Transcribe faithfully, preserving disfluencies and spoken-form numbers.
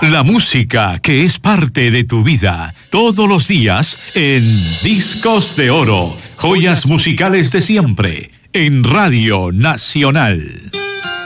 La música que es parte de tu vida, todos los días en Discos de Oro, joyas musicales de siempre, en Radio Nacional.